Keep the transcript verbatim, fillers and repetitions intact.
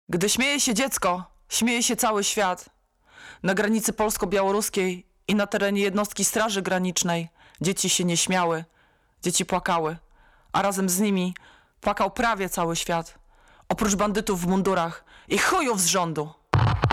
Gdy śmieje się dziecko, śmieje się cały świat. Na granicy polsko-białoruskiej i na terenie jednostki Straży Granicznej dzieci się nie śmiały, dzieci płakały, a razem z nimi płakał prawie cały świat. Oprócz bandytów w mundurach i chujów z rządu.